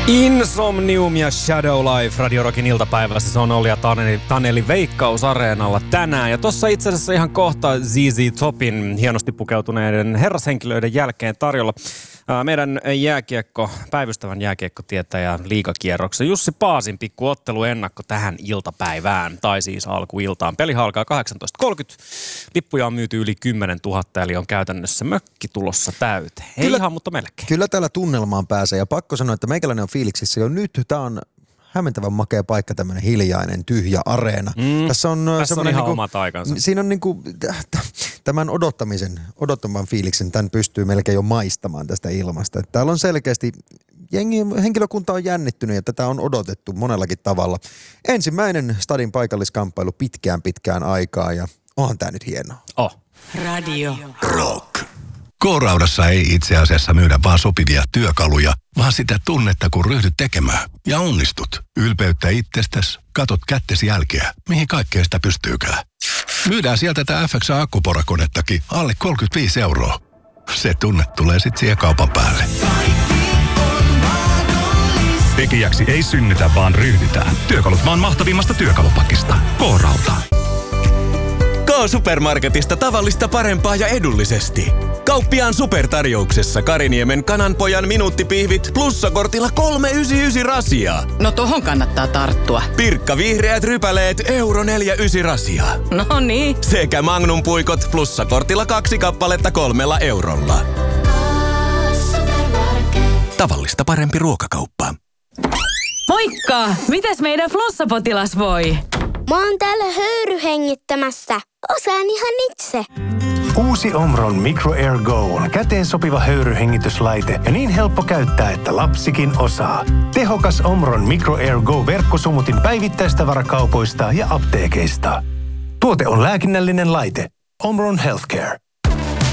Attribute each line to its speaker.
Speaker 1: Insomnium ja Shadow Life Radio Rockin iltapäivässä. Se on Olli ja Taneli Veikkaus-areenalla tänään. Ja tossa itse asiassa ihan kohta ZZ Topin hienosti pukeutuneiden herrashenkilöiden jälkeen tarjolla meidän päivystävän jääkiekkotietäjä liigakierroksen Jussi Paasin pikku otteluennakko tähän iltapäivään, tai siis alkuiltaan. Peli alkaa 18.30. Lippuja on myyty yli 10 000, eli on käytännössä mökki tulossa täyteen. Ei ihan, mutta melkein.
Speaker 2: Kyllä täällä tunnelmaan pääsee, ja pakko sanoa, että meikäläinen on fiiliksissä jo nyt. Tää on hämmentävän makea paikka, tämmönen hiljainen, tyhjä areena. Tässä on
Speaker 1: ihan niinku, omat aikansa.
Speaker 2: Siinä on niinku tämän odottaman fiiliksen, tämän pystyy melkein jo maistamaan tästä ilmasta. Että täällä on selkeästi, henkilökunta on jännittynyt ja tätä on odotettu monellakin tavalla. Ensimmäinen stadin paikalliskamppailu pitkään aikaa ja onhan tää nyt hienoa.
Speaker 3: Radio
Speaker 4: Rock. K-Raudassa ei itse asiassa myydä vaan sopivia työkaluja, vaan sitä tunnetta, kun ryhdyt tekemään ja onnistut. Ylpeyttä itsestäsi, katot kättesi jälkeä, mihin kaikkeen sitä pystyykään. Myydään sieltä tätä FXA-akkuporakonettakin alle 35 €. Se tunne tulee sit siihen kaupan päälle.
Speaker 5: Tekijäksi ei synnytä, vaan ryhdytään. Työkalut maan mahtavimmasta työkalupakista. K-Rauta.
Speaker 6: K-Supermarketista tavallista parempaa ja edullisesti. Kauppiaan supertarjouksessa Kariniemen kananpojan minuuttipihvit plussakortilla 3,99 rasiaa.
Speaker 3: No tohon kannattaa tarttua.
Speaker 6: Pirkka vihreät rypäleet €4,9 rasiaa.
Speaker 3: No niin.
Speaker 6: Sekä Magnum puikot plussakortilla 2 kappaletta €3. Tavallista parempi ruokakauppa.
Speaker 3: Moikka! Mitäs meidän flussapotilas voi?
Speaker 7: Mä oon täällä höyryhengittämässä. Osaan ihan itse.
Speaker 8: Uusi Omron Micro Air Go on käteen sopiva höyryhengityslaite ja niin helppo käyttää, että lapsikin osaa. Tehokas Omron Micro Air Go -verkkosumutin päivittäistavarakaupoista ja apteekeista. Tuote on lääkinnällinen laite. Omron Healthcare.